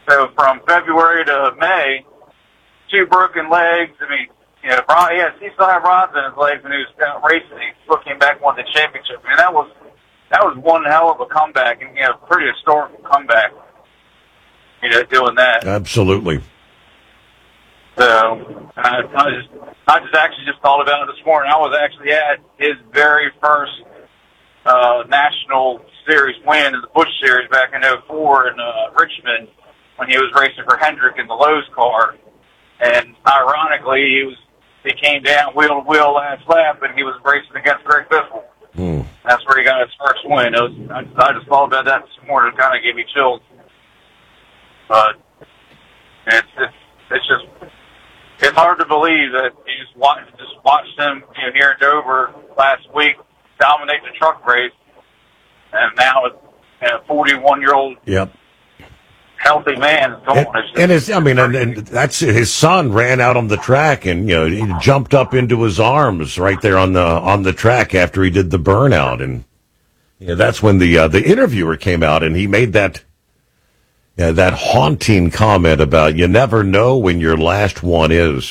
So from February to May, 2 broken legs. I mean, you know, he still had rods in his legs when he was racing. He still came back and won the championship. I mean, that was one hell of a comeback, and, you know, pretty historical comeback, you know, doing that. Absolutely. So I just thought about it this morning. I was actually at his very first National Series win in the Busch Series back in '04 in Richmond when he was racing for Hendrick in the Lowe's car. And ironically, he came down wheel to wheel last lap, and he was racing against Greg Biffle. That's where he got his first win. I just thought about that this morning. It kind of gave me chills. But it's hard to believe that you just watched him, you know, here in Dover last week dominate the truck race, and now a 41-year-old healthy man is going. And that's his son ran out on the track, and, you know, he jumped up into his arms right there on the track after he did the burnout, and, you know, that's when the interviewer came out and he made that haunting comment about you never know when your last one is.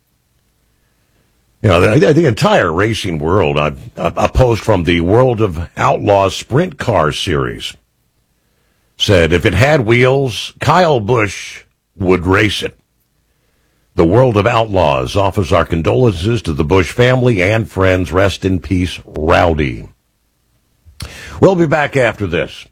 You know, the entire racing world, a post from the World of Outlaws Sprint Car Series said, if it had wheels, Kyle Busch would race it. The World of Outlaws offers our condolences to the Busch family and friends. Rest in peace, Rowdy. We'll be back after this.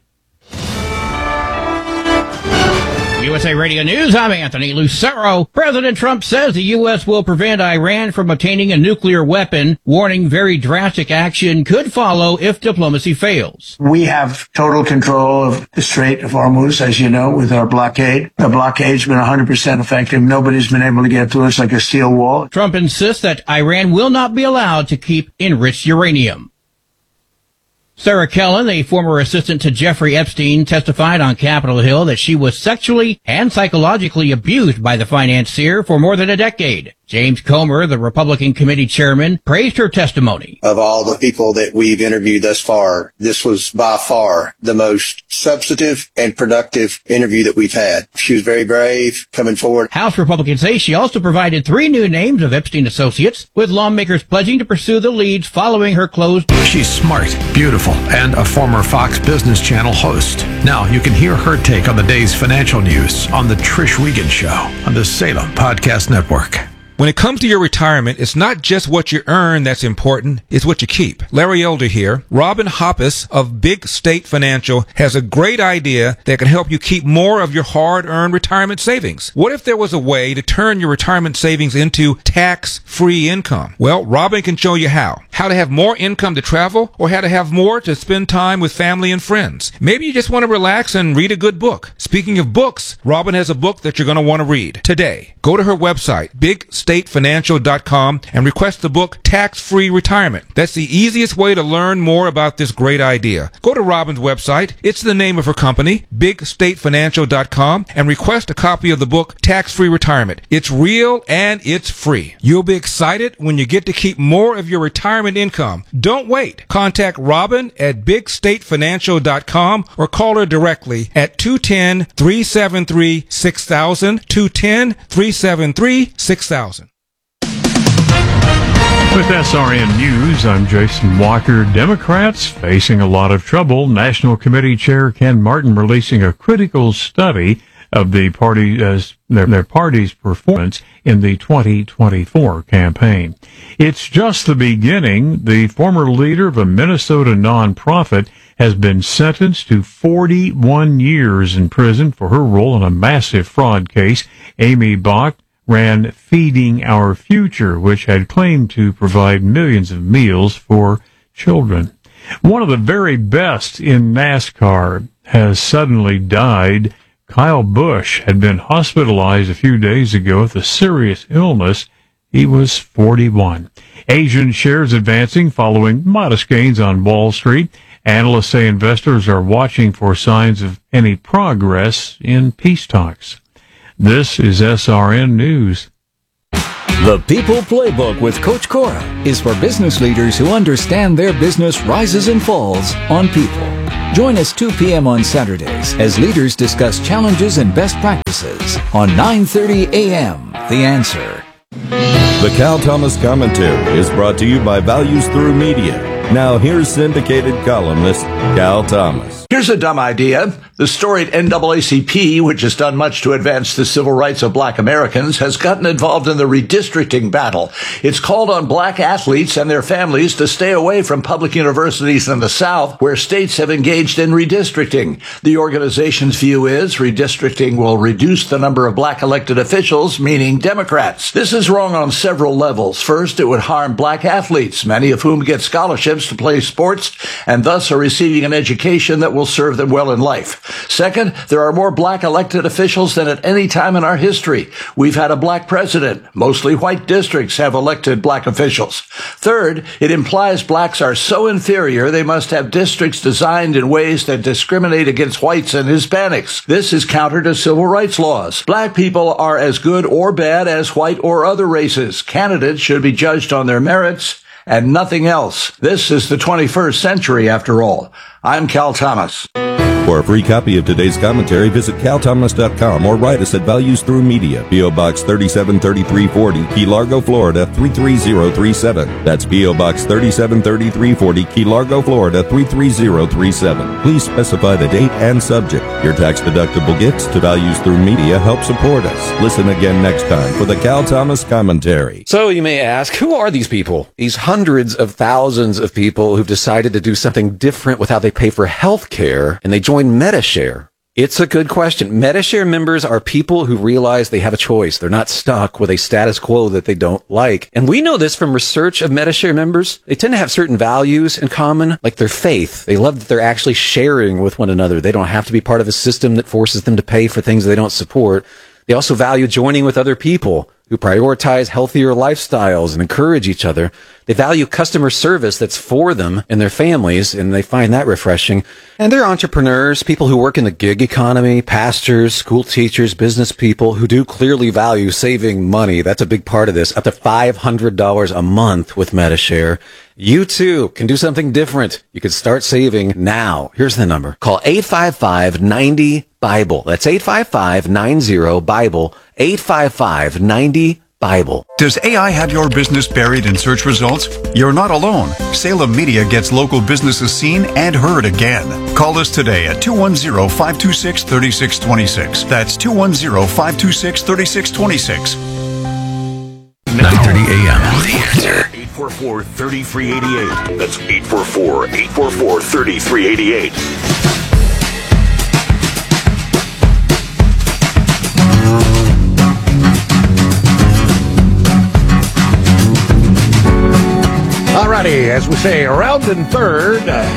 USA Radio News, I'm Anthony Lucero. President Trump says the U.S. will prevent Iran from obtaining a nuclear weapon, warning very drastic action could follow if diplomacy fails. We have total control of the Strait of Hormuz, as you know, with our blockade. The blockade's been 100% effective. Nobody's been able to get through us like a steel wall. Trump insists that Iran will not be allowed to keep enriched uranium. Sarah Kellen, a former assistant to Jeffrey Epstein, testified on Capitol Hill that she was sexually and psychologically abused by the financier for more than a decade. James Comer, the Republican committee chairman, praised her testimony. Of all the people that we've interviewed thus far, this was by far the most substantive and productive interview that we've had. She was very brave coming forward. House Republicans say she also provided 3 new names of Epstein associates, with lawmakers pledging to pursue the leads following her closed. She's smart, beautiful, and a former Fox Business Channel host. Now you can hear her take on the day's financial news on The Trish Wiegand Show on the Salem Podcast Network. When it comes to your retirement, it's not just what you earn that's important, it's what you keep. Larry Elder here. Robin Hoppus of Big State Financial has a great idea that can help you keep more of your hard-earned retirement savings. What if there was a way to turn your retirement savings into tax-free income? Well, Robin can show you how. How to have more income to travel, or how to have more to spend time with family and friends. Maybe you just want to relax and read a good book. Speaking of books, Robin has a book that you're going to want to read today. Go to her website, BigStateFinancial.com, and request the book Tax-Free Retirement. That's the easiest way to learn more about this great idea. Go to Robin's website. It's the name of her company, BigStateFinancial.com, and request a copy of the book Tax-Free Retirement. It's real and it's free. You'll be excited when you get to keep more of your retirement income. Don't wait. Contact Robin at BigStateFinancial.com or call her directly at 210-373-6000, 210-373-6000. With SRN News, I'm Jason Walker. Democrats facing a lot of trouble. National Committee Chair Ken Martin releasing a critical study of the party their party's performance in the 2024 campaign. It's just the beginning. The former leader of a Minnesota nonprofit has been sentenced to 41 years in prison for her role in a massive fraud case. Amy Bach ran Feeding Our Future, which had claimed to provide millions of meals for children. One of the very best in NASCAR has suddenly died. Kyle Busch had been hospitalized a few days ago with a serious illness. He was 41. Asian shares advancing following modest gains on Wall Street. Analysts say investors are watching for signs of any progress in peace talks. This is SRN News. The People Playbook with Coach Cora is for business leaders who understand their business rises and falls on people. Join us 2 p.m. on Saturdays as leaders discuss challenges and best practices on 9:30 a.m. The Answer. The Cal Thomas Commentary is brought to you by Values Through Media. Now here's syndicated columnist Cal Thomas. Here's a dumb idea. The storied NAACP, which has done much to advance the civil rights of black Americans, has gotten involved in the redistricting battle. It's called on black athletes and their families to stay away from public universities in the South, where states have engaged in redistricting. The organization's view is redistricting will reduce the number of black elected officials, meaning Democrats. This is wrong on several levels. First, it would harm black athletes, many of whom get scholarships to play sports and thus are receiving an education that will serve them well in life. Second, there are more black elected officials than at any time in our history. We've had a black president. Mostly white districts have elected black officials. Third, it implies blacks are so inferior they must have districts designed in ways that discriminate against whites and Hispanics. This is counter to civil rights laws. Black people are as good or bad as white or other races. Candidates should be judged on their merits and nothing else. This is the 21st century, after all. I'm Cal Thomas. For a free copy of today's commentary, visit calthomas.com or write us at Values Through Media, P.O. Box 373340, Key Largo, Florida 33037. That's P.O. Box 373340, Key Largo, Florida 33037. Please specify the date and subject. Your tax-deductible gifts to Values Through Media help support us. Listen again next time for the Cal Thomas Commentary. So you may ask, who are these people? These hundreds of thousands of people who've decided to do something different with how they pay for health care, and they join Medi-Share. It's a good question. Medi-Share members are people who realize they have a choice. They're not stuck with a status quo that they don't like. And we know this from research of Medi-Share members. They tend to have certain values in common, like their faith. They love that they're actually sharing with one another. They don't have to be part of a system that forces them to pay for things they don't support. They also value joining with other people who prioritize healthier lifestyles and encourage each other. They value customer service that's for them and their families, and they find that refreshing. And they're entrepreneurs, people who work in the gig economy, pastors, school teachers, business people who do clearly value saving money. That's a big part of this. Up to $500 a month with Medi-Share. You too can do something different. You can start saving now. Here's the number. Call 855-90-BIBLE. That's 855-90-BIBLE. 855-90-BIBLE. Does AI have your business buried in search results? You're not alone. Salem Media gets local businesses seen and heard again. Call us today at 210-526-3626. That's 210-526-3626. 9:30 a.m. The Answer. 844-3388. That's 844-844-3388. Alrighty, as we say, around in third,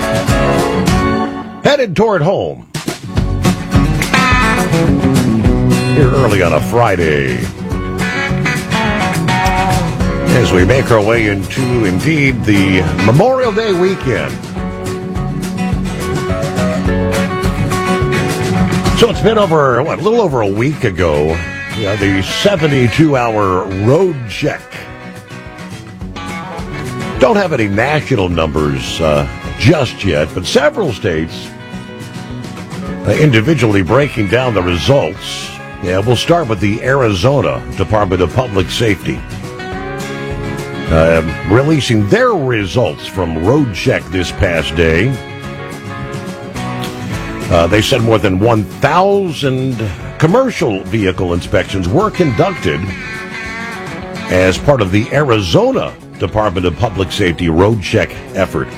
headed toward home. Here early on a Friday, as we make our way into, indeed, the Memorial Day weekend. So it's been over, a little over a week ago, the 72-hour road check. Don't have any national numbers just yet, but several states individually breaking down the results. Yeah, we'll start with the Arizona Department of Public Safety. Releasing their results from road check this past day. They said more than 1,000 commercial vehicle inspections were conducted as part of the Arizona Department of Public Safety road check effort.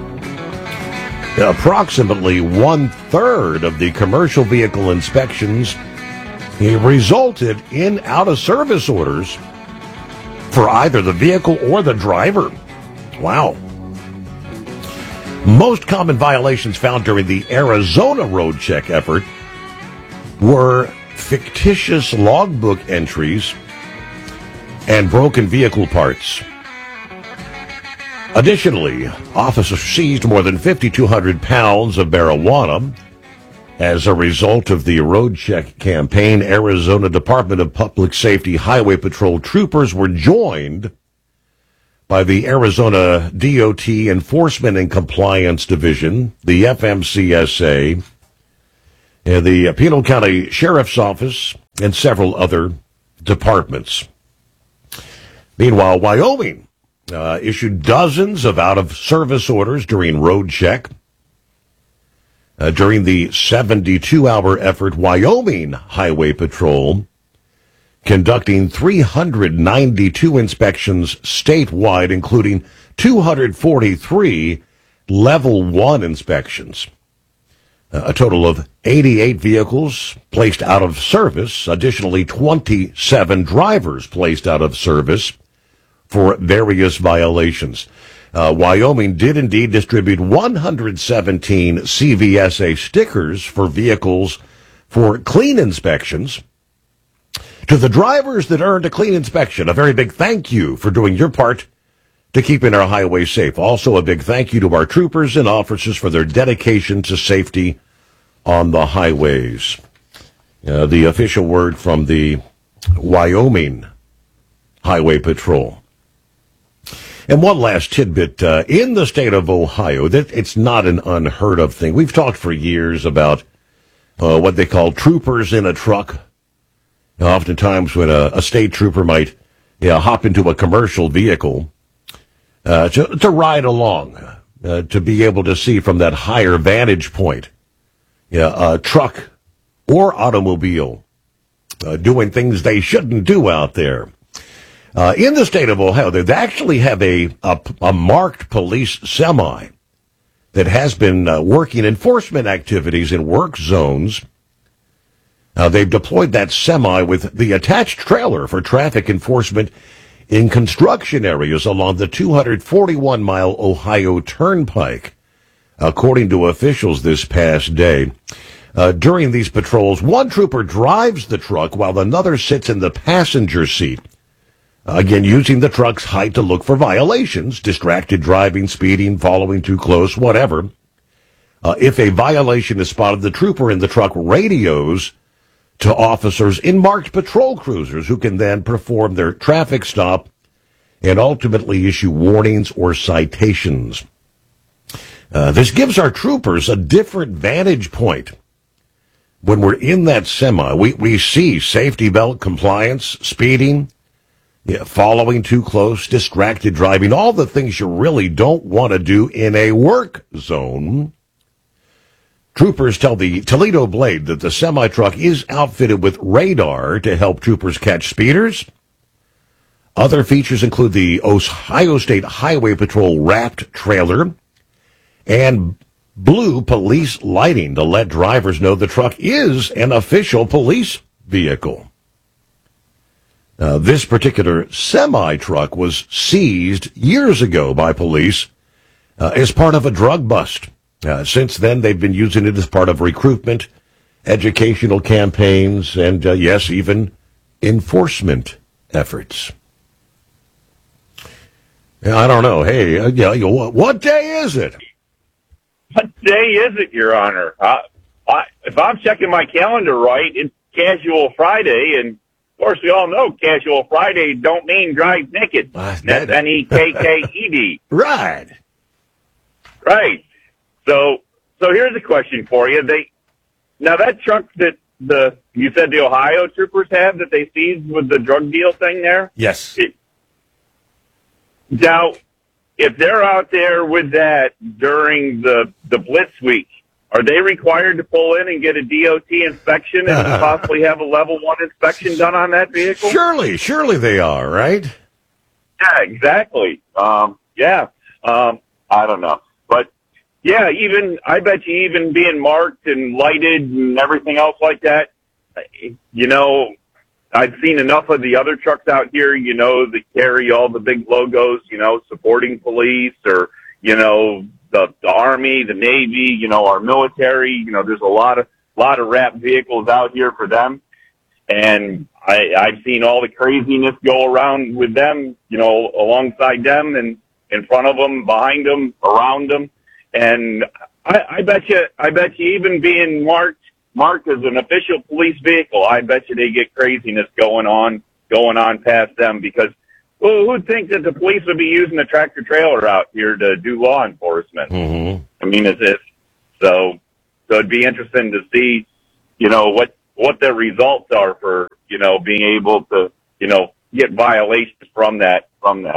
Approximately 1/3 of the commercial vehicle inspections resulted in out-of-service orders for either the vehicle or the driver. Wow. Most common violations found during the Arizona road check effort were fictitious logbook entries and broken vehicle parts. Additionally, officers seized more than 5,200 pounds of marijuana As a result of the road check campaign, Arizona Department of Public Safety Highway Patrol troopers were joined by the Arizona DOT Enforcement and Compliance Division, the FMCSA, and the Pinal County Sheriff's Office, and several other departments. Meanwhile, Wyoming issued dozens of out-of-service orders during road check. During the 72-hour effort, Wyoming Highway Patrol conducting 392 inspections statewide, including 243 Level 1 inspections. A total of 88 vehicles placed out of service. Additionally, 27 drivers placed out of service for various violations. Wyoming did indeed distribute 117 CVSA stickers for vehicles for clean inspections. To the drivers that earned a clean inspection, a very big thank you for doing your part to keeping our highways safe. Also, a big thank you to our troopers and officers for their dedication to safety on the highways. The official word from the Wyoming Highway Patrol. And one last tidbit, in the state of Ohio, that it's not an unheard of thing. We've talked for years about what they call troopers in a truck. Oftentimes when a state trooper might hop into a commercial vehicle to ride along, to be able to see from that higher vantage point, a truck or automobile doing things they shouldn't do out there. In the state of Ohio, they actually have a marked police semi that has been working enforcement activities in work zones. They've deployed that semi with the attached trailer for traffic enforcement in construction areas along the 241-mile Ohio Turnpike, according to officials this past day. During these patrols, one trooper drives the truck while another sits in the passenger seat. Again, using the truck's height to look for violations, distracted driving, speeding, following too close, whatever. If a violation is spotted, the trooper in the truck radios to officers in marked patrol cruisers who can then perform their traffic stop and ultimately issue warnings or citations. This gives our troopers a different vantage point. When we're in that semi, we see safety belt compliance, speeding, following too close, distracted driving, all the things you really don't want to do in a work zone. Troopers tell the Toledo Blade that the semi-truck is outfitted with radar to help troopers catch speeders. Other features include the Ohio State Highway Patrol wrapped trailer and blue police lighting to let drivers know the truck is an official police vehicle. This particular semi-truck was seized years ago by police as part of a drug bust. Since then, they've been using it as part of recruitment, educational campaigns, and, yes, even enforcement efforts. I don't know. Hey, what day is it? What day is it, Your Honor? If I'm checking my calendar right, it's Casual Friday, and of course, we all know Casual Friday don't mean drive naked. That's Nekked. Right. Right. So here's a question for you. Now that truck that you said the Ohio troopers have that they seized with the drug deal thing there? Yes. Now, if they're out there with that during the Blitz week, are they required to pull in and get a DOT inspection and possibly have a level 1 inspection done on that vehicle? Surely they are, right? Yeah, exactly. I don't know. But, yeah, I bet you even being marked and lighted and everything else like that, I've seen enough of the other trucks out here, that carry all the big logos, supporting police or, the Army, the Navy, our military, there's a lot of wrapped vehicles out here for them. And I've seen all the craziness go around with them, alongside them and in front of them, behind them, around them. And I bet you even being marked Mark, as an official police vehicle, I bet you they get craziness going on past them, because who'd think that the police would be using a tractor trailer out here to do law enforcement? Mm-hmm. I mean, so it'd be interesting to see, what the results are for, being able to, get violations from that.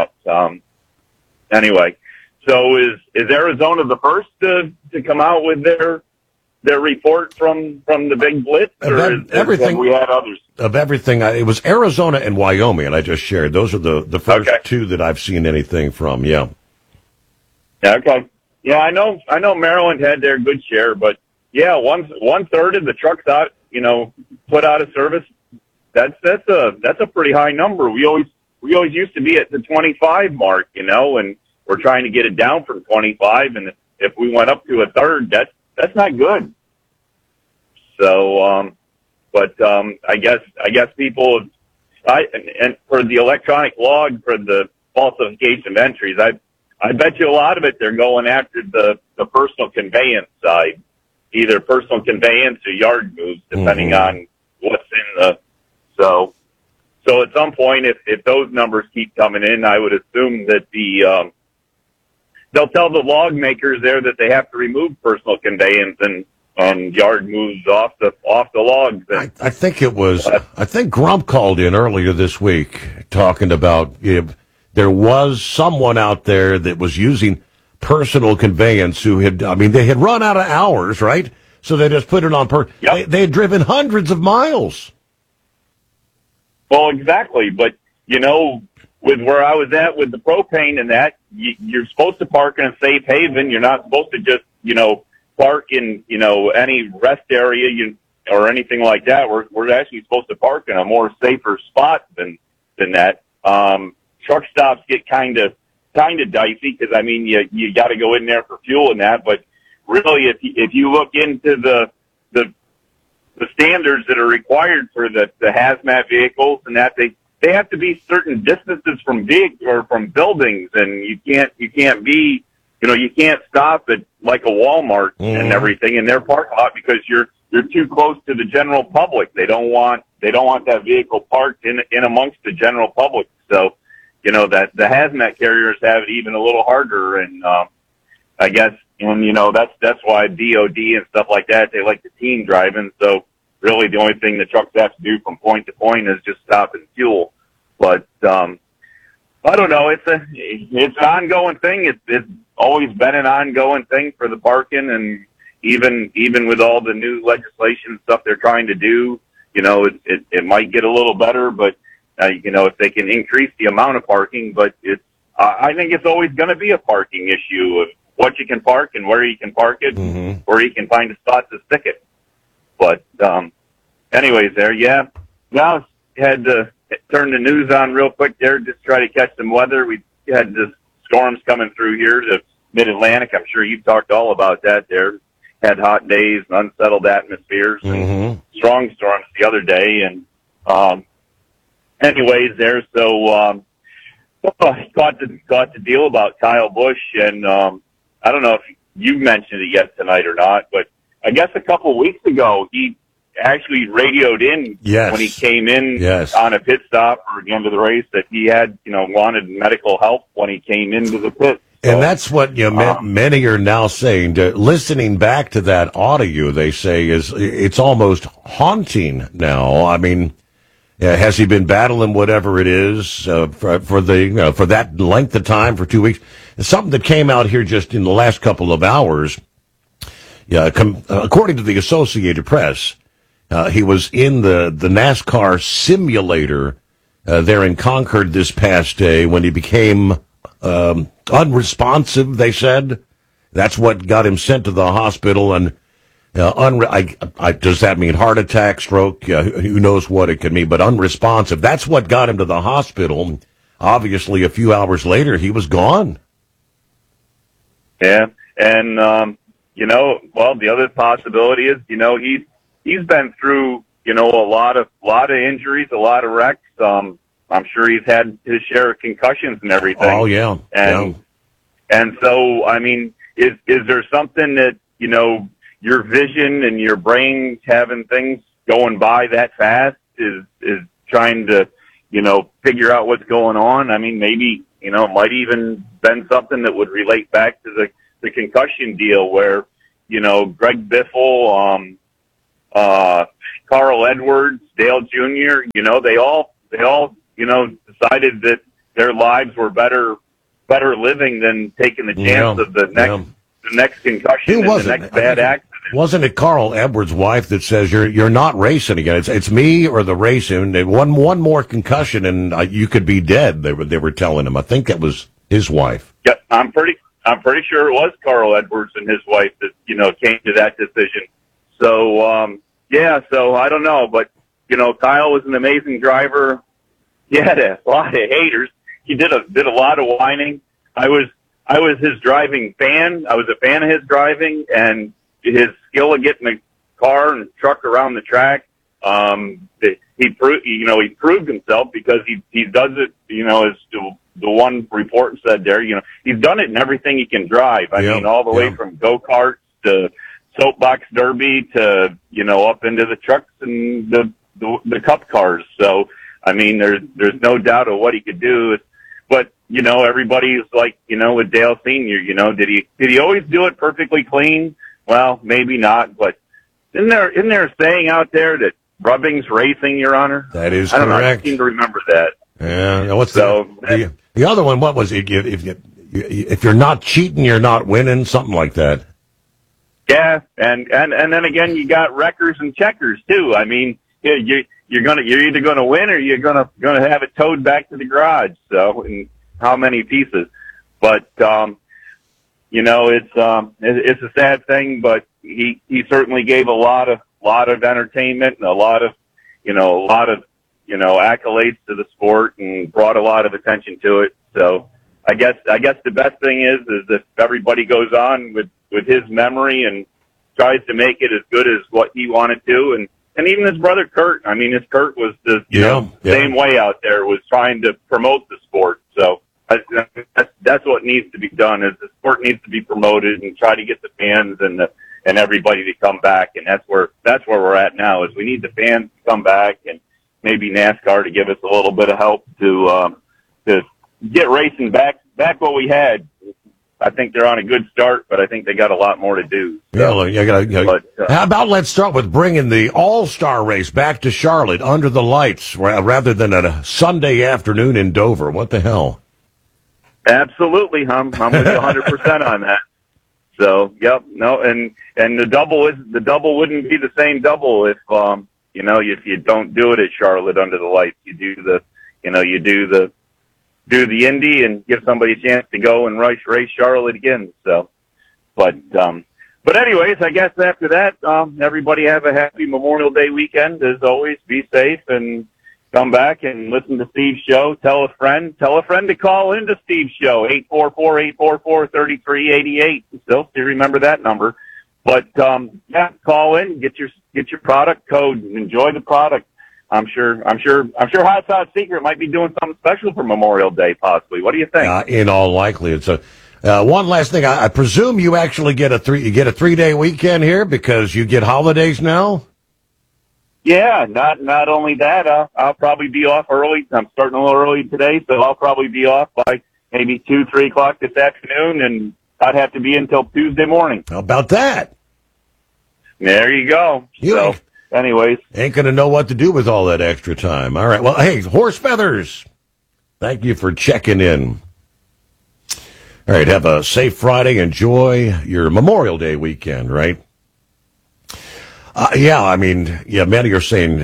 Anyway, so is Arizona the first to come out with their report from the big blitz, or have we had others? Of everything, it was Arizona and Wyoming, and I just shared. Those are the first two that I've seen anything from, yeah. Yeah, okay. Yeah, I know Maryland had their good share, but yeah, one third of the trucks out, put out of service. That's a pretty high number. We always used to be at the 25 mark, and we're trying to get it down from 25, and if we went up to a third, that's not good. So, I guess people, and for the electronic log for the falsification of entries, I bet you a lot of it they're going after the personal conveyance side, either personal conveyance or yard moves, depending on what's in the. So at some point, if those numbers keep coming in, I would assume that they'll tell the log makers there that they have to remove personal conveyance and yard moves off the logs. I think it was. I think Grump called in earlier this week talking about if there was someone out there that was using personal conveyance who they had run out of hours, right? So they just put it on they had driven hundreds of miles. Well, exactly. But, with where I was at with the propane and that, you're supposed to park in a safe haven. You're not supposed to just, park in, any rest area or anything like that. We're actually supposed to park in a more safer spot than that. Truck stops get kind of dicey because, you got to go in there for fuel and that. But really, if you look into the standards that are required for the hazmat vehicles and that, they have to be certain distances from buildings, and you can't be, you can't stop at like a Walmart and everything in their parking lot because you're too close to the general public. They don't want that vehicle parked in amongst the general public. So, that the hazmat carriers have it even a little harder, and I guess, and that's why DOD and stuff like that, they like the team driving. So really the only thing the trucks have to do from point to point is just stop and fuel. But I don't know. It's an ongoing thing. It's always been an ongoing thing for the parking, and even with all the new legislation stuff they're trying to do, it might get a little better, but if they can increase the amount of parking, but I think it's always going to be a parking issue of what you can park and where you can park it, where you can find a spot to stick it. But anyways, yeah. Now had to turn the news on real quick there, just try to catch some weather. We had the storms coming through here to Mid-Atlantic. I'm sure you've talked all about that there. Had hot days, unsettled atmospheres, and strong storms the other day. And anyways, there. So got the deal about Kyle Busch, and I don't know if you mentioned it yet tonight or not, but I guess a couple weeks ago he actually radioed in when he came in on a pit stop or at the end of the race that he had, wanted medical help when he came into the pit. So, and that's what many are now saying. Listening back to that audio, they say it's almost haunting now. I mean, has he been battling whatever it is for that length of time, for 2 weeks? It's something that came out here just in the last couple of hours. Yeah, according to the Associated Press, he was in the NASCAR simulator there in Concord this past day when he became unresponsive, they said. That's what got him sent to the hospital. And does that mean heart attack, stroke? Who knows what it could mean, but unresponsive. That's what got him to the hospital. Obviously, a few hours later, he was gone. Yeah, and well, the other possibility is, he's been through, a lot of injuries, a lot of wrecks. I'm sure he's had his share of concussions and everything. Oh yeah, and so I mean, is there something that your vision and your brain having things going by that fast is trying to, figure out what's going on. I mean, maybe, it might even been something that would relate back to the concussion deal where, Greg Biffle, Carl Edwards, Dale Jr., they all, decided that their lives were better living than taking the chance of the next concussion and the next bad accident. Wasn't it Carl Edwards' wife that says you're not racing again? It's me or the racing. One more concussion and you could be dead. They were telling him. I think that was his wife. Yeah, I'm pretty sure it was Carl Edwards and his wife that came to that decision. So so I don't know, but Kyle was an amazing driver. He had a lot of haters. He did a lot of whining. I was his driving fan. I was a fan of his driving and his skill of getting the car and truck around the track. He proved himself because he does it, as the one report said there, he's done it in everything he can drive. I mean, all the way from go-karts to soapbox derby to, up into the trucks and the cup cars. So, I mean, there's no doubt of what he could do. But, everybody's like, with Dale Sr., did he always do it perfectly clean? Well, maybe not, but isn't there a saying out there that rubbing's racing, Your Honor? That is correct. correct. I seem to remember that. Yeah. What's the other one? What was it? If you're not cheating, you're not winning. Something like that. Yeah, and then again, you got wreckers and checkers too. I mean, you're either gonna win or you're gonna have it towed back to the garage. So, in how many pieces? But it's a sad thing, but he certainly gave a lot of entertainment and a lot of accolades to the sport and brought a lot of attention to it. So I guess the best thing is if everybody goes on with his memory and tries to make it as good as what he wanted to. And even his brother Kurt, I mean, Kurt was the same way out there, was trying to promote the sport. So that's what needs to be done, is the sport needs to be promoted and try to get the fans and everybody to come back. And that's where we're at now, is we need the fans to come back and maybe NASCAR to give us a little bit of help to get racing back what we had. I think they're on a good start, but I think they got a lot more to do. So. How about let's start with bringing the All-Star race back to Charlotte under the lights rather than a Sunday afternoon in Dover. What the hell? Absolutely, I'm with you 100% on that. So, yep, no, and the double wouldn't be the same double if if you don't do it at Charlotte under the lights. You do the Indy and give somebody a chance to go and race Charlotte again. So, but anyways, I guess after that, everybody have a happy Memorial Day weekend. As always, be safe and come back and listen to Steve's show. Tell a friend to call into Steve's show, 844-844-3388. Still remember that number. But, call in, get your product code and enjoy the product. I'm sure Hot Sauce Secret might be doing something special for Memorial Day, possibly. What do you think? In all likelihood. So, one last thing. I presume you actually get a 3-day weekend here because you get holidays now? Yeah, not only that, I'll probably be off early. I'm starting a little early today, so I'll probably be off by maybe 2-3 o'clock this afternoon, and I'd have to be until Tuesday morning. How about that? There you go. Anyways. Ain't going to know what to do with all that extra time. All right. Well, hey, Horse Feathers, thank you for checking in. All right. Have a safe Friday. Enjoy your Memorial Day weekend, right? Many are saying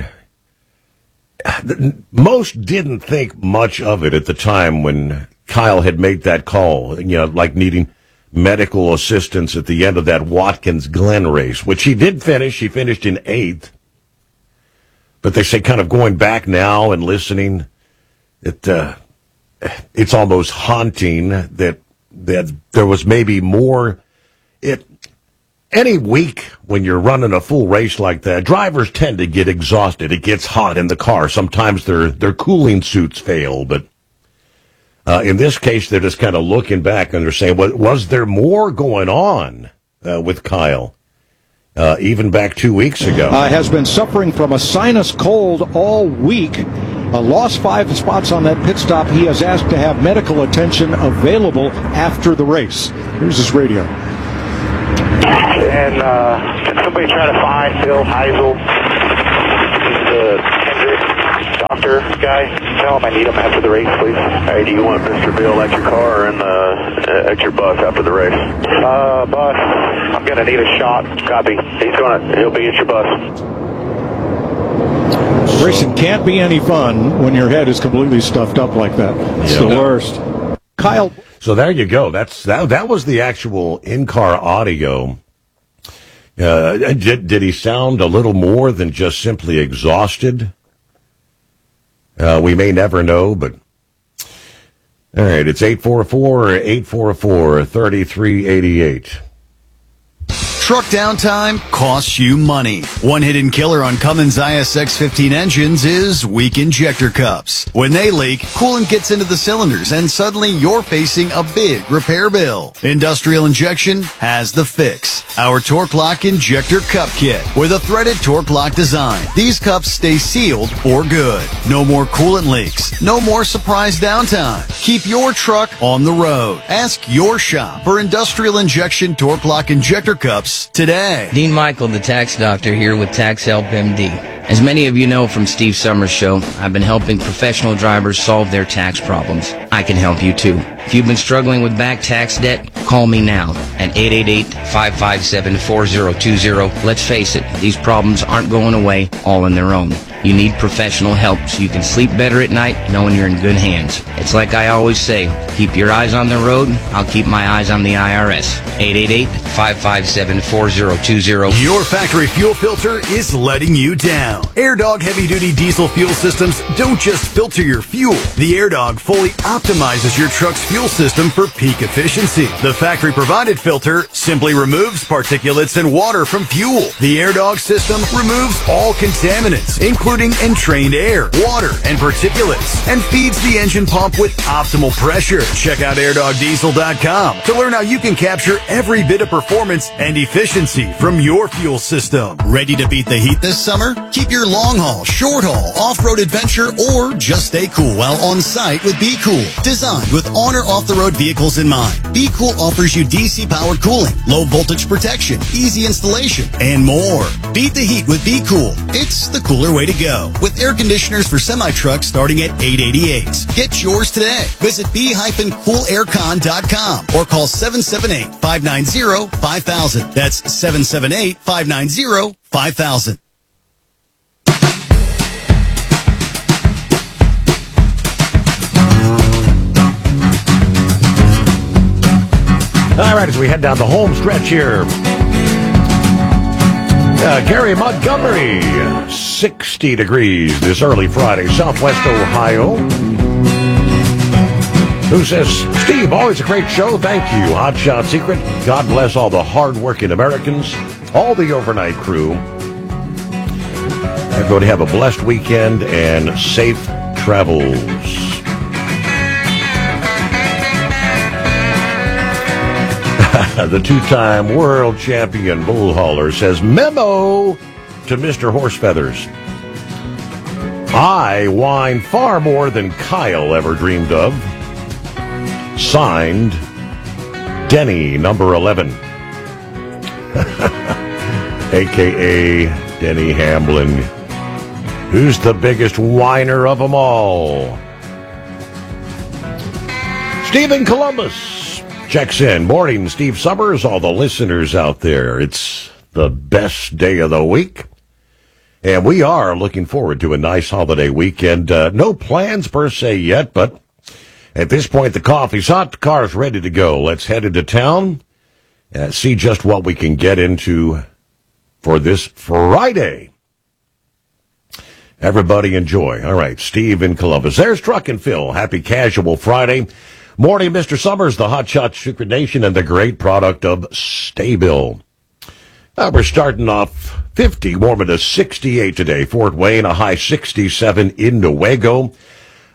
most didn't think much of it at the time when Kyle had made that call, like needing medical assistance at the end of that Watkins Glen race, which he did finish. He finished in 8th. But they say, kind of going back now and listening, it's almost haunting that there was maybe more. Any week when you're running a full race like that, drivers tend to get exhausted. It gets hot in the car. Sometimes their cooling suits fail. But in this case, they're just kind of looking back and they're saying, was there more going on with Kyle? even back 2 weeks ago. Has been suffering from a sinus cold all week. Lost 5 spots on that pit stop. He has asked to have medical attention available after the race. Here's his radio. And can somebody try to find Bill Heisel, the Hendrick doctor guy? Tell him I need him after the race, please. Hey, do you want Mr. Bill at your car or at your bus after the race? Bus. I'm going to need a shot. Copy. He'll be at your bus. Racing can't be any fun when your head is completely stuffed up like that. It's the worst. Kyle. So there you go. That was the actual in-car audio. Did he sound a little more than just simply exhausted? We may never know, but all right, it's 844-3388. Truck downtime costs you money. One hidden killer on Cummins ISX-15 engines is weak injector cups. When they leak, coolant gets into the cylinders and suddenly you're facing a big repair bill. Industrial Injection has the fix. Our Torque Lock Injector Cup Kit with a threaded Torque Lock design. These cups stay sealed for good. No more coolant leaks. No more surprise downtime. Keep your truck on the road. Ask your shop for Industrial Injection Torque Lock Injector Cups today. Dean Michael, the tax doctor, here with Tax Help MD. As many of you know from Steve Summers' show, I've been helping professional drivers solve their tax problems. I can help you too. If you've been struggling with back tax debt, call me now at 888-557-4020. Let's face it, these problems aren't going away all on their own. You need professional help so you can sleep better at night knowing you're in good hands. It's like I always say, keep your eyes on the road, I'll keep my eyes on the IRS. 888-557-4020. Your factory fuel filter is letting you down. AirDog heavy-duty diesel fuel systems don't just filter your fuel. The AirDog fully optimizes your truck's fuel system for peak efficiency. The factory-provided filter simply removes particulates and water from fuel. The AirDog system removes all contaminants, including entrained air, water, and particulates, and feeds the engine pump with optimal pressure. Check out airdogdiesel.com to learn how you can capture every bit of performance and efficiency from your fuel system. Ready to beat the heat this summer? Keep your long-haul, short-haul, off-road adventure, or just stay cool while on site with Be Cool. Designed with on or off-the-road vehicles in mind, Be Cool offers you DC-powered cooling, low-voltage protection, easy installation, and more. Beat the heat with Be Cool. It's the cooler way to go. With air conditioners for semi-trucks starting at $888. Get yours today. Visit b-coolaircon.com or call 778-590-5000. That's 778-590-5000. All right, as we head down the home stretch here, Gary Montgomery, 60 degrees this early Friday, Southwest Ohio. Who says, Steve, always a great show. Thank you. Hot Shot Secret. God bless all the hardworking Americans, all the overnight crew. I'm going to have a blessed weekend and safe travels. The two-time world champion bull hauler says, memo to Mr. Horsefeathers. I whine far more than Kyle ever dreamed of. Signed, Denny, number 11. A.K.A. Denny Hamlin. Who's the biggest whiner of them all? Stephen Columbus checks in. Morning, Steve Summers, all the listeners out there. It's the best day of the week. And we are looking forward to a nice holiday weekend. No plans per se yet, but at this point, the coffee's hot, the car's ready to go. Let's head into town and see just what we can get into for this Friday. Everybody enjoy. All right, Steve in Columbus. There's Truck and Phil. Happy Casual Friday. Morning, Mr. Summers, the Hot Shot Secret Nation, and the great product of Staybill. We're starting off 50, warming to 68 today. Fort Wayne, a high 67 in Newaygo.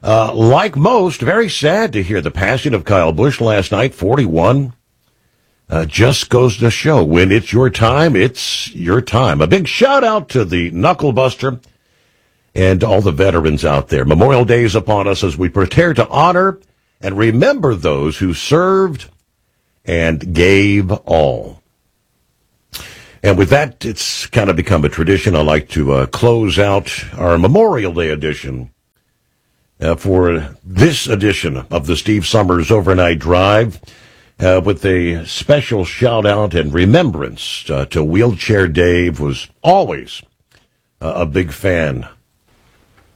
Like most, very sad to hear the passing of Kyle Busch last night, 41. just goes to show when it's your time, it's your time. A big shout out to the Knucklebuster and all the veterans out there. Memorial Day is upon us as we prepare to honor and remember those who served and gave all. And with that, it's kind of become a tradition. I like to close out our Memorial Day edition for this edition of the Steve Summers Overnight Drive with a special shout-out and remembrance to Wheelchair Dave, was always a big fan